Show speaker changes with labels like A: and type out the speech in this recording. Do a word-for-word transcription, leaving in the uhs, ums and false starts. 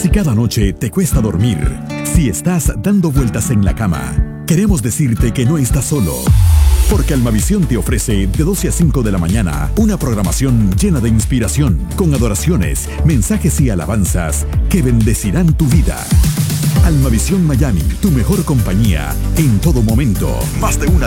A: Si cada noche te cuesta dormir, si estás dando vueltas en la cama, queremos decirte que no estás solo. Porque Almavisión te ofrece de doce a cinco de la mañana una programación llena de inspiración, con adoraciones, mensajes y alabanzas que bendecirán tu vida. Almavisión Miami, tu mejor compañía en todo momento. Más de una